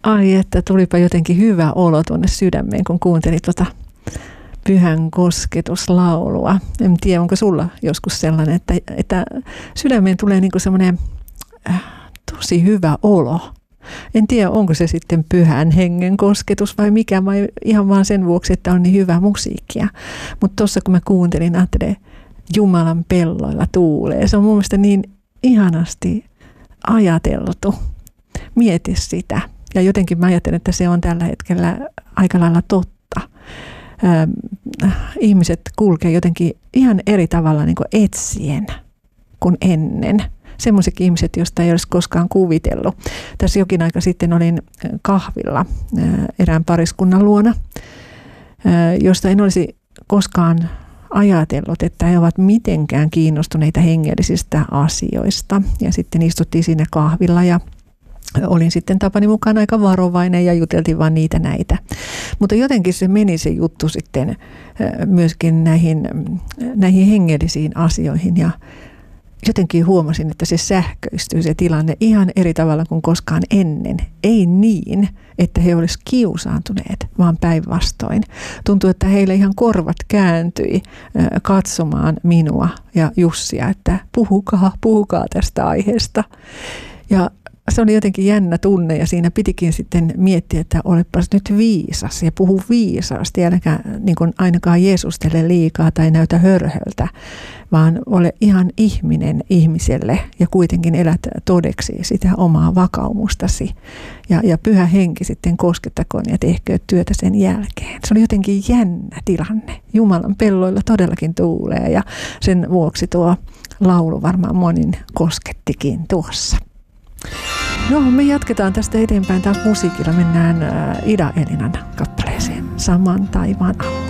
Ai että tulipa jotenkin hyvä olo tuonne sydämeen, kun kuuntelin tuota Pyhän kosketuslaulua. En tiedä, onko sulla joskus sellainen, että sydämeen tulee niinku semmoinen tosi hyvä olo. En tiedä, onko se sitten Pyhän Hengen kosketus vai mikä, vai ihan vaan sen vuoksi, että on niin hyvä musiikkia. Mutta tuossa kun mä kuuntelin, ajattelin, Jumalan pelloilla tuulee. Se on mun mielestä niin ihanasti ajateltu. Mieti sitä. Ja jotenkin mä ajattelen, että se on tällä hetkellä aika lailla totta. Ihmiset kulkee jotenkin ihan eri tavalla niin kuin etsien kuin ennen. Semmoiset ihmiset, joista ei olisi koskaan kuvitellut. Tässä jokin aika sitten olin kahvilla erään pariskunnan luona, josta en olisi koskaan ajatellut, että he ovat mitenkään kiinnostuneita hengellisistä asioista. Ja sitten istuttiin siinä kahvilla ja olin sitten tapani mukaan aika varovainen ja juteltiin vaan niitä näitä. Mutta jotenkin se meni se juttu sitten myöskin näihin hengellisiin asioihin ja jotenkin huomasin, että se sähköistyy se tilanne ihan eri tavalla kuin koskaan ennen. Ei niin, että he olisivat kiusaantuneet, vaan päinvastoin. Tuntuu, että heille ihan korvat kääntyi katsomaan minua ja Jussia, että puhukaa tästä aiheesta. Ja se oli jotenkin jännä tunne ja siinä pitikin sitten miettiä, että olepas nyt viisas ja puhu viisaasti, äläkä niin kuin ainakaan Jeesustele liikaa tai näytä hörhöltä, vaan ole ihan ihminen ihmiselle ja kuitenkin elät todeksi sitä omaa vakaumustasi. Ja Pyhä Henki sitten koskettakoon ja tehköön työtä sen jälkeen. Se oli jotenkin jännä tilanne. Jumalan pelloilla todellakin tuulee ja sen vuoksi tuo laulu varmaan monin koskettikin tuossa. No, me jatketaan tästä eteenpäin taas musiikilla. Mennään Ida Elinan kappaleeseen Saman taivaan alla.